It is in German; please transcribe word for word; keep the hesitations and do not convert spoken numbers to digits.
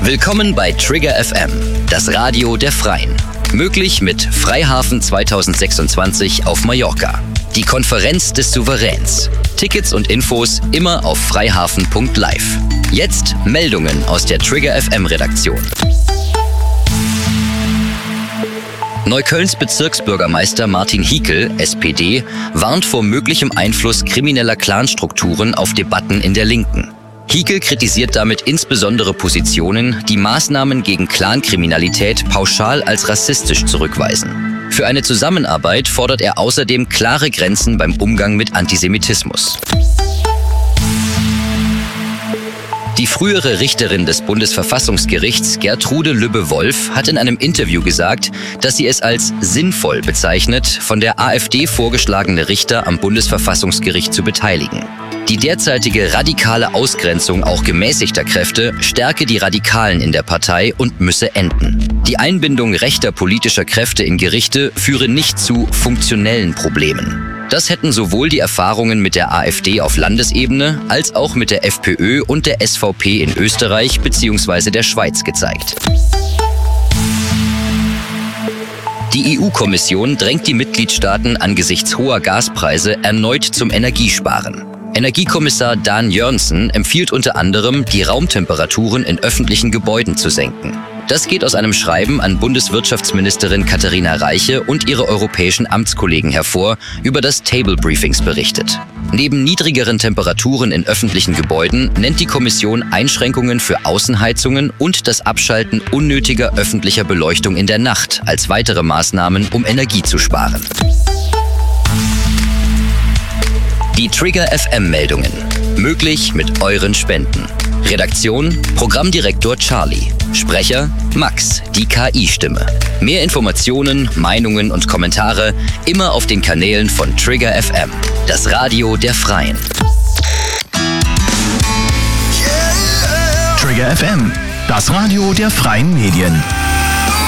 Willkommen bei Trigger F M, das Radio der Freien. Möglich mit Freihafen zwanzig sechsundzwanzig auf Mallorca. Die Konferenz des Souveräns. Tickets und Infos immer auf freihafen punkt live. Jetzt Meldungen aus der Trigger F M Redaktion. Neuköllns Bezirksbürgermeister Martin Hiekel, S P D, warnt vor möglichem Einfluss krimineller Clanstrukturen auf Debatten in der Linken. Hiekel kritisiert damit insbesondere Positionen, die Maßnahmen gegen Clankriminalität pauschal als rassistisch zurückweisen. Für eine Zusammenarbeit fordert er außerdem klare Grenzen beim Umgang mit Antisemitismus. Die frühere Richterin des Bundesverfassungsgerichts, Gertrude Lübbe-Wolf, hat in einem Interview gesagt, dass sie es als sinnvoll bezeichnet, von der AfD vorgeschlagene Richter am Bundesverfassungsgericht zu beteiligen. Die derzeitige radikale Ausgrenzung auch gemäßigter Kräfte stärke die Radikalen in der Partei und müsse enden. Die Einbindung rechter politischer Kräfte in Gerichte führe nicht zu funktionellen Problemen. Das hätten sowohl die Erfahrungen mit der AfD auf Landesebene als auch mit der FPÖ und der S V P in Österreich bzw. der Schweiz gezeigt. Die E U-Kommission drängt die Mitgliedstaaten angesichts hoher Gaspreise erneut zum Energiesparen. Energiekommissar Dan Jørgensen empfiehlt unter anderem, die Raumtemperaturen in öffentlichen Gebäuden zu senken. Das geht aus einem Schreiben an Bundeswirtschaftsministerin Katharina Reiche und ihre europäischen Amtskollegen hervor, über das Table Briefings berichtet. Neben niedrigeren Temperaturen in öffentlichen Gebäuden nennt die Kommission Einschränkungen für Außenheizungen und das Abschalten unnötiger öffentlicher Beleuchtung in der Nacht als weitere Maßnahmen, um Energie zu sparen. Die Trigger F M-Meldungen. Möglich mit euren Spenden. Redaktion: Programmdirektor Charlie. Sprecher: Max, die K I-Stimme. Mehr Informationen, Meinungen und Kommentare immer auf den Kanälen von Trigger F M, das Radio der Freien. Trigger F M, das Radio der Freien Medien.